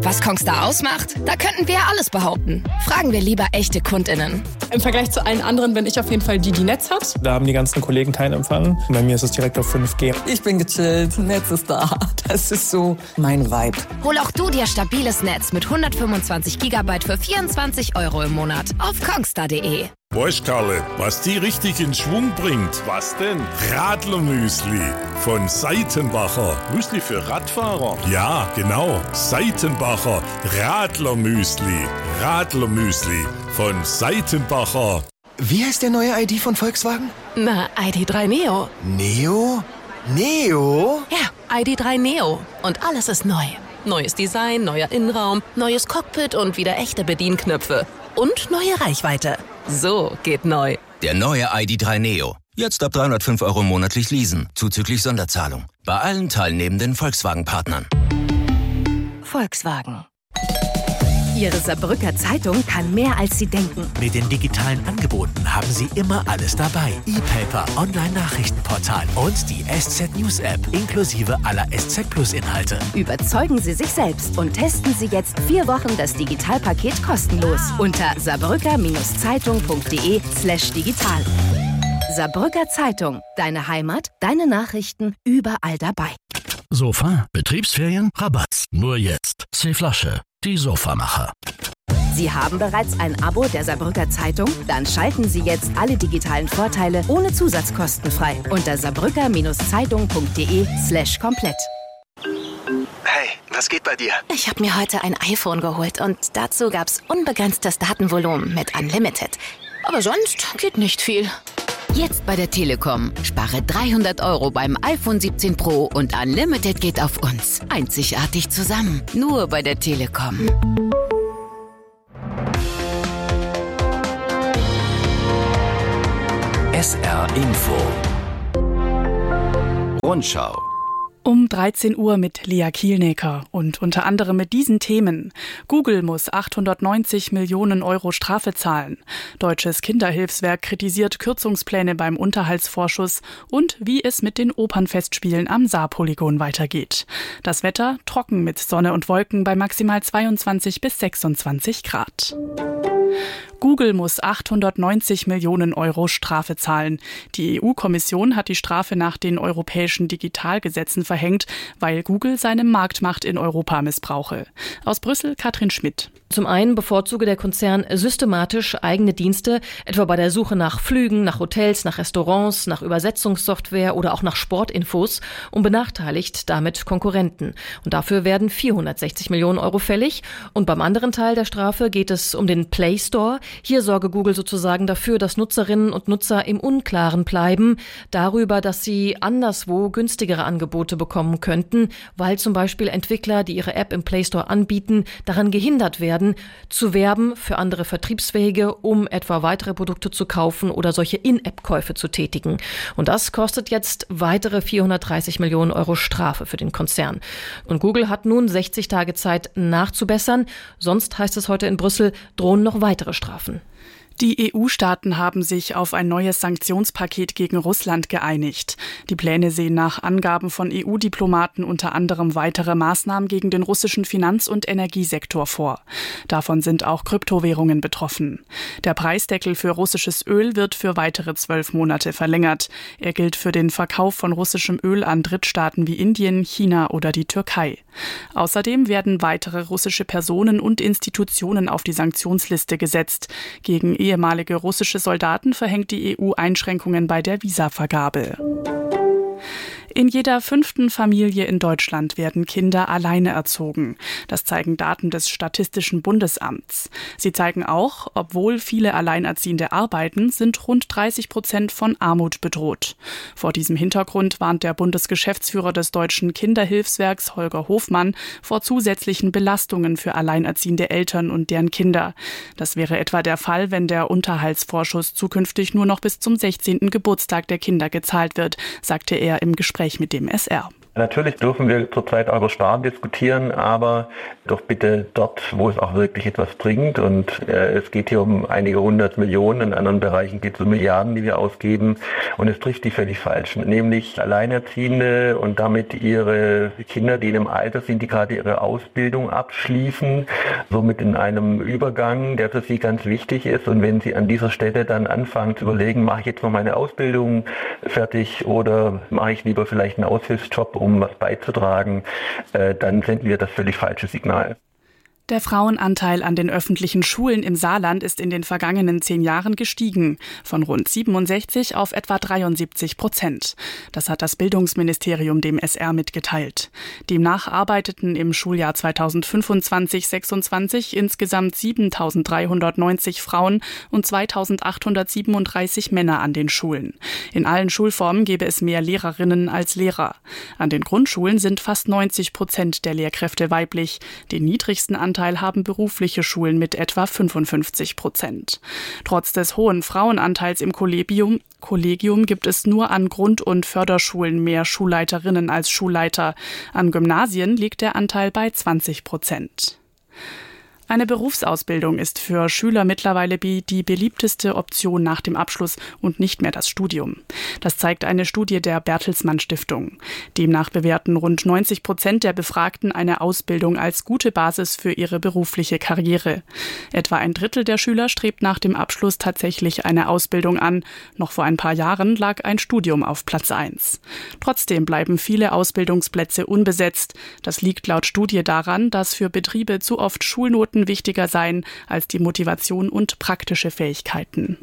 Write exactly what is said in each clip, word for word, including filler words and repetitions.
Was Kongstar ausmacht? Da könnten wir ja alles behaupten. Fragen wir lieber echte KundInnen. Im Vergleich zu allen anderen bin ich auf jeden Fall die, die Netz hat. Da haben die ganzen Kollegen keinen Empfang. Bei mir ist es direkt auf fünf G. Ich bin gechillt, Netz ist da. Das ist so mein Vibe. Hol auch du dir stabiles Netz mit hundertfünfundzwanzig Gigabyte für vierundzwanzig Euro im Monat auf kongstar punkt de. Weißt, Karle, was die richtig in Schwung bringt? Was denn? Radlermüsli von Seitenbacher. Müsli für Radfahrer? Ja, genau. Seitenbacher Radlermüsli. Radlermüsli von Seitenbacher. Wie heißt der neue I D von Volkswagen? Na, I D drei Neo. Neo? Neo? Ja, I D drei Neo. Und alles ist neu. Neues Design, neuer Innenraum, neues Cockpit und wieder echte Bedienknöpfe. Und neue Reichweite. So geht neu. Der neue I D drei Neo. Jetzt ab dreihundertfünf Euro monatlich leasen, zuzüglich Sonderzahlung. Bei allen teilnehmenden Volkswagen-Partnern. Volkswagen. Ihre Saarbrücker Zeitung kann mehr, als Sie denken. Mit den digitalen Angeboten haben Sie immer alles dabei. E-Paper, Online-Nachrichtenportal und die S Z News App inklusive aller S Z Plus Inhalte. Überzeugen Sie sich selbst und testen Sie jetzt vier Wochen das Digitalpaket kostenlos unter saarbrücker-zeitung punkt de slash digital. Saarbrücker Zeitung. Deine Heimat, deine Nachrichten, überall dabei. Sofa, Betriebsferien, Rabatt. Nur jetzt. C-Flasche. Die Sofamacher. Sie haben bereits ein Abo der Saarbrücker Zeitung? Dann schalten Sie jetzt alle digitalen Vorteile ohne Zusatzkosten frei unter saarbrücker-zeitung punkt de slash komplett. Hey, was geht bei dir? Ich habe mir heute ein iPhone geholt und dazu gab's unbegrenztes Datenvolumen mit Unlimited. Aber sonst geht nicht viel. Jetzt bei der Telekom. Spare dreihundert Euro beim iPhone siebzehn Pro und Unlimited geht auf uns. Einzigartig zusammen. Nur bei der Telekom. S R Info. Rundschau. Um dreizehn Uhr mit Lea Kielnecker und unter anderem mit diesen Themen. Google muss achthundertneunzig Millionen Euro Strafe zahlen. Deutsches Kinderhilfswerk kritisiert Kürzungspläne beim Unterhaltsvorschuss und wie es mit den Opernfestspielen am Saarpolygon weitergeht. Das Wetter trocken mit Sonne und Wolken bei maximal zweiundzwanzig bis sechsundzwanzig Grad. Google muss achthundertneunzig Millionen Euro Strafe zahlen. Die E U-Kommission hat die Strafe nach den europäischen Digitalgesetzen verhängt, weil Google seine Marktmacht in Europa missbrauche. Aus Brüssel Katrin Schmidt. Zum einen bevorzuge der Konzern systematisch eigene Dienste, etwa bei der Suche nach Flügen, nach Hotels, nach Restaurants, nach Übersetzungssoftware oder auch nach Sportinfos und benachteiligt damit Konkurrenten. Und dafür werden vierhundertsechzig Millionen Euro fällig. Und beim anderen Teil der Strafe geht es um den Play Store. Hier sorge Google sozusagen dafür, dass Nutzerinnen und Nutzer im Unklaren bleiben darüber, dass sie anderswo günstigere Angebote bekommen könnten, weil zum Beispiel Entwickler, die ihre App im Play Store anbieten, daran gehindert werden, zu werben für andere Vertriebswege, um etwa weitere Produkte zu kaufen oder solche In-App-Käufe zu tätigen. Und das kostet jetzt weitere vierhundertdreißig Millionen Euro Strafe für den Konzern. Und Google hat nun sechzig Tage Zeit nachzubessern. Sonst, heißt es heute in Brüssel, drohen noch weitere Strafen. Die E U-Staaten haben sich auf ein neues Sanktionspaket gegen Russland geeinigt. Die Pläne sehen nach Angaben von E U-Diplomaten unter anderem weitere Maßnahmen gegen den russischen Finanz- und Energiesektor vor. Davon sind auch Kryptowährungen betroffen. Der Preisdeckel für russisches Öl wird für weitere zwölf Monate verlängert. Er gilt für den Verkauf von russischem Öl an Drittstaaten wie Indien, China oder die Türkei. Außerdem werden weitere russische Personen und Institutionen auf die Sanktionsliste gesetzt. Gegen ehemalige russische Soldaten verhängt die E U Einschränkungen bei der Visavergabe. In jeder fünften Familie in Deutschland werden Kinder alleine erzogen. Das zeigen Daten des Statistischen Bundesamts. Sie zeigen auch, obwohl viele Alleinerziehende arbeiten, sind rund dreißig Prozent von Armut bedroht. Vor diesem Hintergrund warnt der Bundesgeschäftsführer des Deutschen Kinderhilfswerks, Holger Hofmann, vor zusätzlichen Belastungen für alleinerziehende Eltern und deren Kinder. Das wäre etwa der Fall, wenn der Unterhaltsvorschuss zukünftig nur noch bis zum sechzehnten Geburtstag der Kinder gezahlt wird, sagte er im Gespräch mit dem S R. Natürlich dürfen wir zurzeit eure Sparen diskutieren, aber doch bitte dort, wo es auch wirklich etwas bringt. Und äh, es geht hier um einige hundert Millionen, in anderen Bereichen geht es um Milliarden, die wir ausgeben. Und es trifft die völlig Falschen, nämlich Alleinerziehende und damit ihre Kinder, die in einem Alter sind, die gerade ihre Ausbildung abschließen, somit in einem Übergang, der für sie ganz wichtig ist. Und wenn sie an dieser Stelle dann anfangen zu überlegen, mache ich jetzt noch meine Ausbildung fertig oder mache ich lieber vielleicht einen Aushilfsjob, um was beizutragen, äh, dann senden wir das völlig falsche Signal. Der Frauenanteil an den öffentlichen Schulen im Saarland ist in den vergangenen zehn Jahren gestiegen, von rund siebenundsechzig auf etwa dreiundsiebzig Prozent. Das hat das Bildungsministerium dem S R mitgeteilt. Demnach arbeiteten im Schuljahr zweitausendfünfundzwanzig sechsundzwanzig insgesamt siebentausenddreihundertneunzig Frauen und zweitausendachthundertsiebenunddreißig Männer an den Schulen. In allen Schulformen gäbe es mehr Lehrerinnen als Lehrer. An den Grundschulen sind fast neunzig Prozent der Lehrkräfte weiblich. Den niedrigsten Anteil haben berufliche Schulen mit etwa fünfundfünfzig Prozent. Trotz des hohen Frauenanteils im Kollegium, Kollegium gibt es nur an Grund- und Förderschulen mehr Schulleiterinnen als Schulleiter. An Gymnasien liegt der Anteil bei zwanzig Prozent. Eine Berufsausbildung ist für Schüler mittlerweile die beliebteste Option nach dem Abschluss und nicht mehr das Studium. Das zeigt eine Studie der Bertelsmann Stiftung. Demnach bewerten rund neunzig Prozent der Befragten eine Ausbildung als gute Basis für ihre berufliche Karriere. Etwa ein Drittel der Schüler strebt nach dem Abschluss tatsächlich eine Ausbildung an. Noch vor ein paar Jahren lag ein Studium auf Platz eins. Trotzdem bleiben viele Ausbildungsplätze unbesetzt. Das liegt laut Studie daran, dass für Betriebe zu oft Schulnoten wichtiger seien als die Motivation und praktische Fähigkeiten.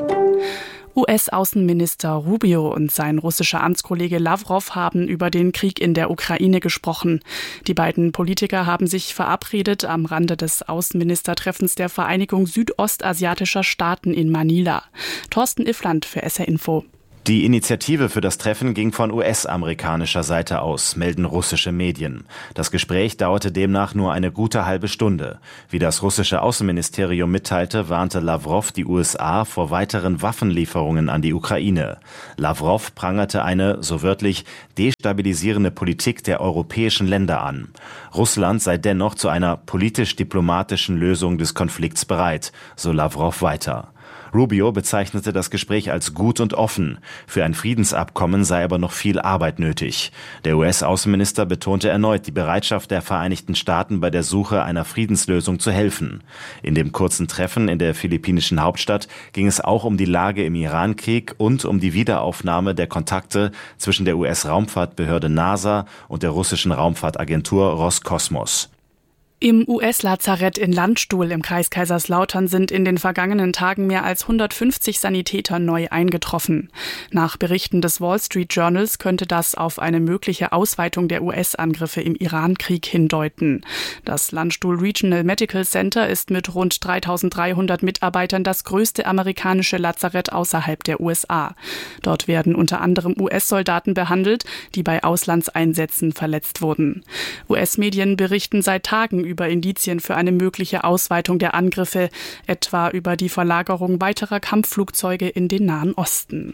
U S-Außenminister Rubio und sein russischer Amtskollege Lavrov haben über den Krieg in der Ukraine gesprochen. Die beiden Politiker haben sich verabredet am Rande des Außenministertreffens der Vereinigung südostasiatischer Staaten in Manila. Thorsten Iffland für S R Info. Die Initiative für das Treffen ging von U S-amerikanischer Seite aus, melden russische Medien. Das Gespräch dauerte demnach nur eine gute halbe Stunde. Wie das russische Außenministerium mitteilte, warnte Lavrov die U S A vor weiteren Waffenlieferungen an die Ukraine. Lavrov prangerte eine, so wörtlich, destabilisierende Politik der europäischen Länder an. Russland sei dennoch zu einer politisch-diplomatischen Lösung des Konflikts bereit, so Lavrov weiter. Rubio bezeichnete das Gespräch als gut und offen. Für ein Friedensabkommen sei aber noch viel Arbeit nötig. Der U S-Außenminister betonte erneut die Bereitschaft der Vereinigten Staaten bei der Suche einer Friedenslösung zu helfen. In dem kurzen Treffen in der philippinischen Hauptstadt ging es auch um die Lage im Irankrieg und um die Wiederaufnahme der Kontakte zwischen der U S-Raumfahrtbehörde NASA und der russischen Raumfahrtagentur Roskosmos. Im U S-Lazarett in Landstuhl im Kreis Kaiserslautern sind in den vergangenen Tagen mehr als hundertfünfzig Sanitäter neu eingetroffen. Nach Berichten des Wall Street Journals könnte das auf eine mögliche Ausweitung der U S-Angriffe im Irankrieg hindeuten. Das Landstuhl Regional Medical Center ist mit rund dreitausenddreihundert Mitarbeitern das größte amerikanische Lazarett außerhalb der U S A. Dort werden unter anderem U S-Soldaten behandelt, die bei Auslandseinsätzen verletzt wurden. U S-Medien berichten seit Tagen über Indizien für eine mögliche Ausweitung der Angriffe, etwa über die Verlagerung weiterer Kampfflugzeuge in den Nahen Osten.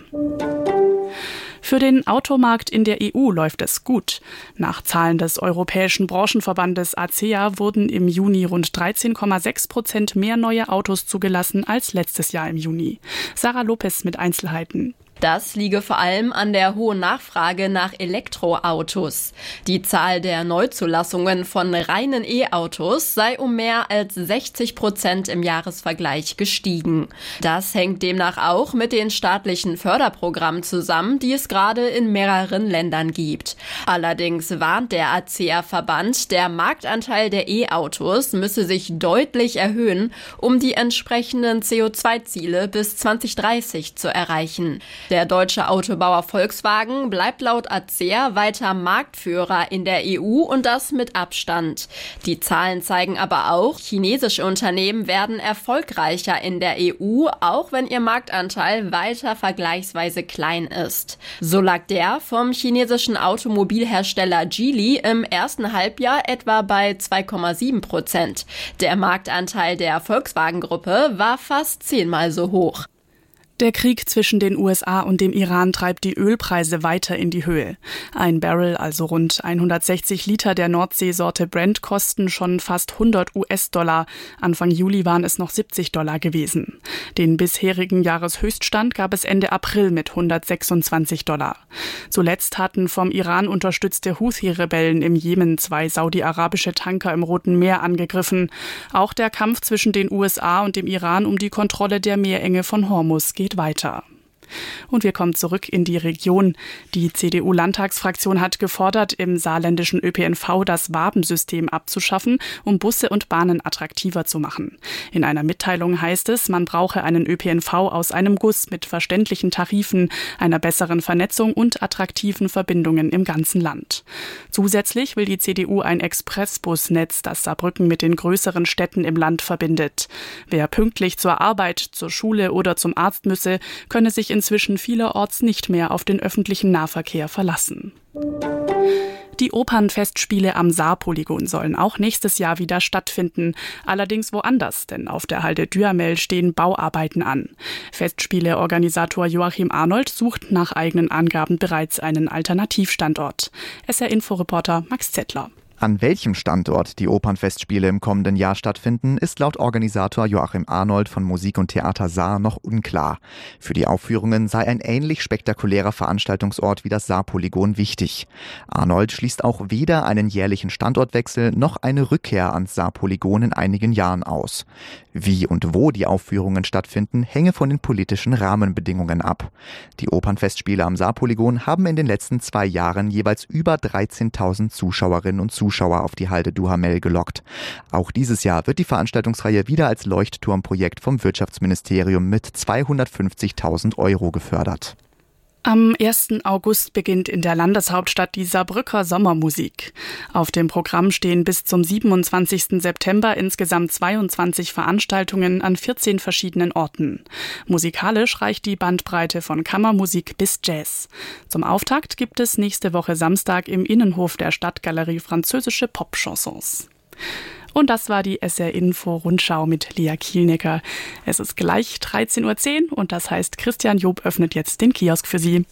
Für den Automarkt in der E U läuft es gut. Nach Zahlen des Europäischen Branchenverbandes A C E A wurden im Juni rund dreizehn Komma sechs Prozent mehr neue Autos zugelassen als letztes Jahr im Juni. Sarah Lopez mit Einzelheiten. Das liege vor allem an der hohen Nachfrage nach Elektroautos. Die Zahl der Neuzulassungen von reinen E-Autos sei um mehr als sechzig Prozent im Jahresvergleich gestiegen. Das hängt demnach auch mit den staatlichen Förderprogrammen zusammen, die es gerade in mehreren Ländern gibt. Allerdings warnt der A C E A-Verband, der Marktanteil der E-Autos müsse sich deutlich erhöhen, um die entsprechenden C O zwei Ziele bis zwanzig dreißig zu erreichen. Der deutsche Autobauer Volkswagen bleibt laut A C E A weiter Marktführer in der E U und das mit Abstand. Die Zahlen zeigen aber auch, chinesische Unternehmen werden erfolgreicher in der E U, auch wenn ihr Marktanteil weiter vergleichsweise klein ist. So lag der vom chinesischen Automobilhersteller Geely im ersten Halbjahr etwa bei zwei Komma sieben Prozent. Der Marktanteil der Volkswagen-Gruppe war fast zehnmal so hoch. Der Krieg zwischen den U S A und dem Iran treibt die Ölpreise weiter in die Höhe. Ein Barrel, also rund hundertsechzig Liter der Nordseesorte Brent, kosten schon fast hundert US-Dollar. Anfang Juli waren es noch siebzig Dollar gewesen. Den bisherigen Jahreshöchststand gab es Ende April mit hundertsechsundzwanzig Dollar. Zuletzt hatten vom Iran unterstützte Houthi-Rebellen im Jemen zwei saudi-arabische Tanker im Roten Meer angegriffen. Auch der Kampf zwischen den U S A und dem Iran um die Kontrolle der Meerenge von Hormuz geht weiter. Und wir kommen zurück in die Region. Die C D U-Landtagsfraktion hat gefordert, im saarländischen Ö P N V das Wabensystem abzuschaffen, um Busse und Bahnen attraktiver zu machen. In einer Mitteilung heißt es, man brauche einen Ö P N V aus einem Guss mit verständlichen Tarifen, einer besseren Vernetzung und attraktiven Verbindungen im ganzen Land. Zusätzlich will die C D U ein Expressbusnetz, das Saarbrücken mit den größeren Städten im Land verbindet. Wer pünktlich zur Arbeit, zur Schule oder zum Arzt müsse, könne sich inzwischen vielerorts nicht mehr auf den öffentlichen Nahverkehr verlassen. Die Opernfestspiele am Saarpolygon sollen auch nächstes Jahr wieder stattfinden. Allerdings woanders, denn auf der Halde Duhamel stehen Bauarbeiten an. Festspiele-Organisator Joachim Arnold sucht nach eigenen Angaben bereits einen Alternativstandort. S R-Info-Reporter Max Zettler. An welchem Standort die Opernfestspiele im kommenden Jahr stattfinden, ist laut Organisator Joachim Arnold von Musik und Theater Saar noch unklar. Für die Aufführungen sei ein ähnlich spektakulärer Veranstaltungsort wie das Saarpolygon wichtig. Arnold schließt auch weder einen jährlichen Standortwechsel noch eine Rückkehr ans Saarpolygon in einigen Jahren aus. Wie und wo die Aufführungen stattfinden, hänge von den politischen Rahmenbedingungen ab. Die Opernfestspiele am Saarpolygon haben in den letzten zwei Jahren jeweils über dreizehntausend Zuschauerinnen und Zuschauer Zuschauer auf die Halde Duhamel gelockt. Auch dieses Jahr wird die Veranstaltungsreihe wieder als Leuchtturmprojekt vom Wirtschaftsministerium mit zweihundertfünfzigtausend Euro gefördert. Am ersten August beginnt in der Landeshauptstadt die Saarbrücker Sommermusik. Auf dem Programm stehen bis zum siebenundzwanzigsten September insgesamt zweiundzwanzig Veranstaltungen an vierzehn verschiedenen Orten. Musikalisch reicht die Bandbreite von Kammermusik bis Jazz. Zum Auftakt gibt es nächste Woche Samstag im Innenhof der Stadtgalerie französische Pop-Chansons. Und das war die S R-Info-Rundschau mit Lea Kielnecker. Es ist gleich dreizehn Uhr zehn und das heißt, Christian Job öffnet jetzt den Kiosk für Sie.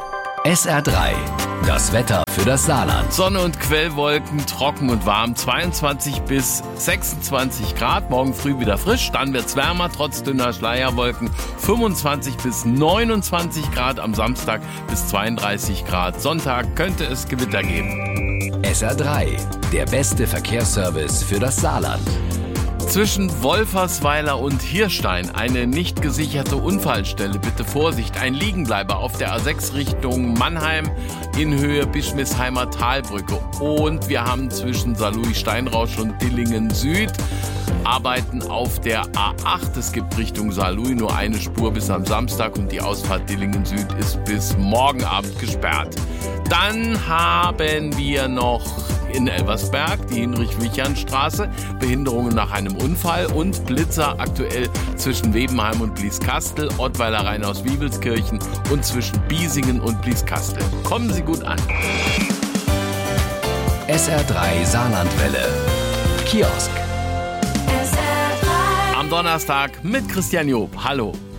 S R drei, das Wetter für das Saarland. Sonne und Quellwolken, trocken und warm, zweiundzwanzig bis sechsundzwanzig Grad. Morgen früh wieder frisch, dann wird's wärmer, trotz dünner Schleierwolken. fünfundzwanzig bis neunundzwanzig Grad am Samstag bis zweiunddreißig Grad. Sonntag könnte es Gewitter geben. S R drei, der beste Verkehrsservice für das Saarland. Zwischen Wolfersweiler und Hirstein eine nicht gesicherte Unfallstelle. Bitte Vorsicht, ein Liegenbleiber auf der A sechs Richtung Mannheim in Höhe Bischmisheimer Talbrücke. Und wir haben zwischen Saarlouis-Steinrausch und Dillingen Süd Arbeiten auf der A acht. Es gibt Richtung Saarlouis nur eine Spur bis am Samstag und die Ausfahrt Dillingen Süd ist bis morgen Abend gesperrt. Dann haben wir noch in Elversberg die Hinrich-Wichern-Straße, Behinderungen nach einem Unfall und Blitzer aktuell zwischen Webenheim und Blieskastel, Ottweiler Rhein aus Wiebelskirchen und zwischen Biesingen und Blieskastel. Kommen Sie gut an. S R drei Saarlandwelle. Kiosk. Am Donnerstag mit Christian Job. Hallo.